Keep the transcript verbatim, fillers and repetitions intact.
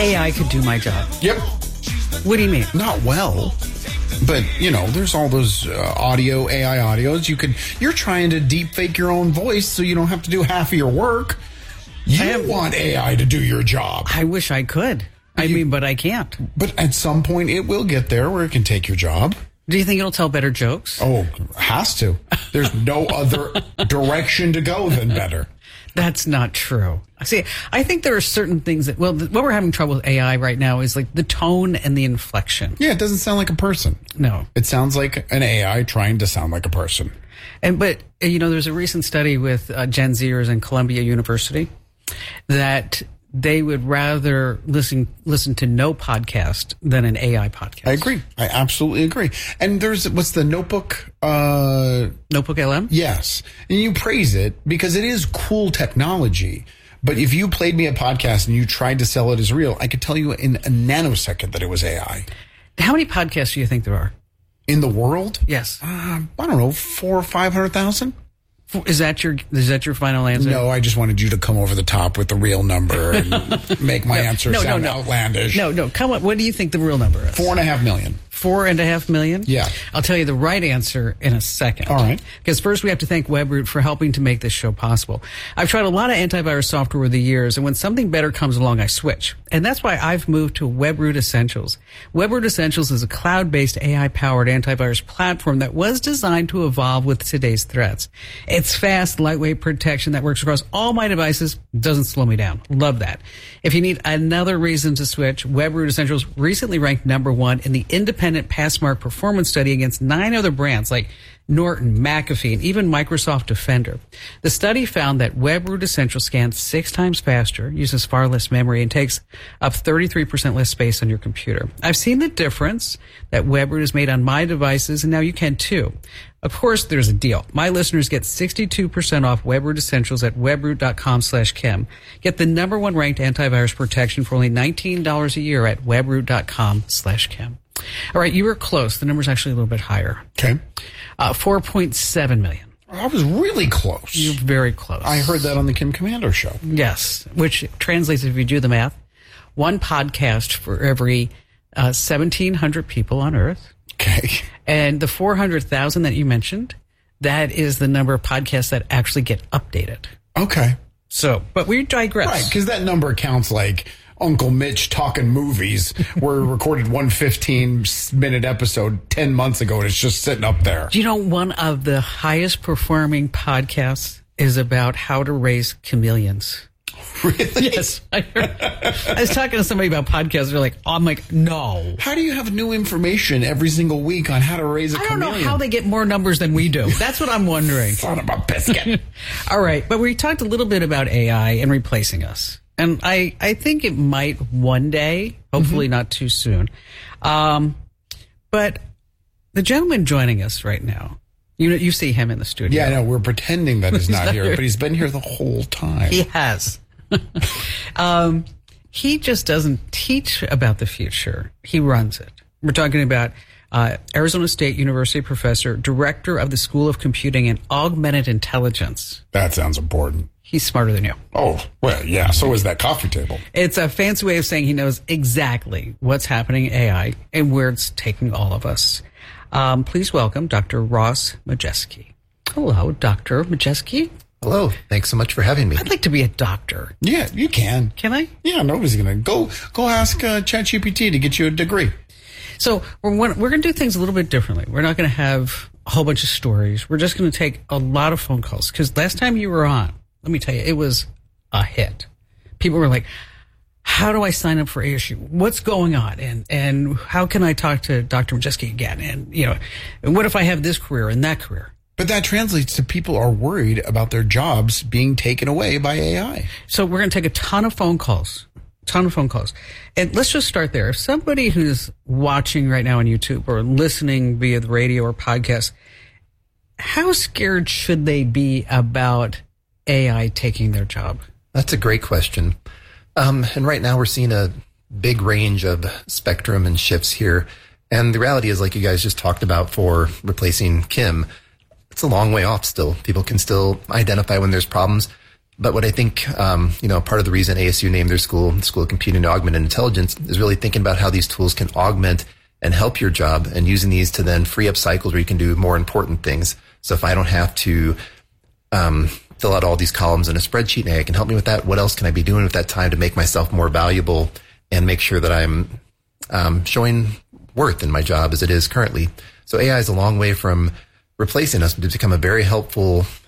A I could do my job. Yep. What do you mean? Not well. But, you know, there's all those uh, audio, A I audios. You could, you're trying to deep fake your own voice so you don't have to do half of your work. You am, want A I to do your job. I wish I could. I you, mean, but I can't. But at some point, it will get there where it can take your job. Do you think it'll tell better jokes? Oh, has to. There's no other direction to go than better. That's not true. See, I think there are certain things that, well, what we're having trouble with A I right now is like the tone and the inflection. Yeah, it doesn't sound like a person. No. It sounds like an A I trying to sound like a person. And, but, you know, there's a recent study with uh, Gen Zers in Columbia University that they would rather listen listen to no podcast than an A I podcast. I agree. I absolutely agree. And there's, what's the Notebook? Uh, Notebook L M? Yes. And you praise it because it is cool technology. But if you played me a podcast and you tried to sell it as real, I could tell you in a nanosecond that it was A I. How many podcasts do you think there are? In the world? Yes. Uh, I don't know, four or five hundred thousand? Is that your is that your final answer? No, I just wanted you to come over the top with the real number and make my no, answer no, sound no, no. outlandish. No, no, come on. What do you think the real number is? Four and a half million. Four and a half million? Yeah. I'll tell you the right answer in a second. All right. Because first we have to thank WebRoot for helping to make this show possible. I've tried a lot of antivirus software over the years, and when something better comes along, I switch. And that's why I've moved to WebRoot Essentials. WebRoot Essentials is a cloud-based A I-powered antivirus platform that was designed to evolve with today's threats. It's fast, lightweight protection that works across all my devices. Doesn't slow me down. Love that. If you need another reason to switch, WebRoot Essentials recently ranked number one in the independent Passmark performance study against nine other brands like Norton, McAfee, and even Microsoft Defender. The study found that WebRoot Essentials scans six times faster, uses far less memory, and takes up thirty-three percent less space on your computer. I've seen the difference that WebRoot has made on my devices, and now you can too. Of course, there's a deal. My listeners get sixty-two percent off WebRoot Essentials at webroot.com slash Kim. Get the number one ranked antivirus protection for only nineteen dollars a year at webroot.com slash Kim. All right, you were close. The number's actually a little bit higher. Okay. Uh, four point seven million. I was really close. You're very close. I heard that on the Kim Komando show. Yes, which translates, if you do the math, one podcast for every uh, seventeen hundred people on Earth. Okay. And the four hundred thousand that you mentioned, that is the number of podcasts that actually get updated. Okay. So, but we digress. Right, because that number counts like Uncle Mitch talking movies where we recorded one fifteen-minute episode ten months ago, and it's just sitting up there. Do you know one of the highest performing podcasts is about how to raise chameleons? Really? Yes. I, heard, I was talking to somebody about podcasts. They're like, oh, I'm like, no. How do you have new information every single week on how to raise a I don't chameleon? know how they get more numbers than we do. That's what I'm wondering. Son of a biscuit. All right. But we talked a little bit about A I and replacing us. And I, I think it might one day, hopefully mm-hmm. not too soon. Um, but the gentleman joining us right now, you know, you see him in the studio. Yeah, I know. We're pretending that he's, he's not, not here, here, but he's been here the whole time. He has. um, he just doesn't teach about the future. He runs it. We're talking about uh, Arizona State University professor, director of the School of Computing and Augmented Intelligence. That sounds important. He's smarter than you. Oh, well, yeah, so is that coffee table. It's a fancy way of saying he knows exactly what's happening in A I and where it's taking all of us. Um, please welcome Doctor Ross Majeski. Hello, Doctor Majeski. Hello. Thanks so much for having me. I'd like to be a doctor. Yeah, you can. Can I? Yeah, nobody's going to. Go Go ask uh, ChatGPT to get you a degree. So we're, we're going to do things a little bit differently. We're not going to have a whole bunch of stories. We're just going to take a lot of phone calls. Because last time you were on, let me tell you, it was a hit. People were like, how do I sign up for A S U? What's going on? And and how can I talk to Doctor Majeski again? And, you know, and what if I have this career and that career? But that translates to people are worried about their jobs being taken away by A I. So we're going to take a ton of phone calls, ton of phone calls. And let's just start there. If somebody who's watching right now on YouTube or listening via the radio or podcast, how scared should they be about A I taking their job? That's a great question. Um, and right now we're seeing a big range of spectrum and shifts here. And the reality is, like you guys just talked about for replacing Kim, it's a long way off still. People can still identify when there's problems. But what I think, um, you know, part of the reason A S U named their school, the School of Computing to Augmented Intelligence, is really thinking about how these tools can augment and help your job, and using these to then free up cycles where you can do more important things. So if I don't have to um, fill out all these columns in a spreadsheet, and A I can help me with that, what else can I be doing with that time to make myself more valuable and make sure that I'm um, showing worth in my job as it is currently? So A I is a long way from replacing us to become a very helpful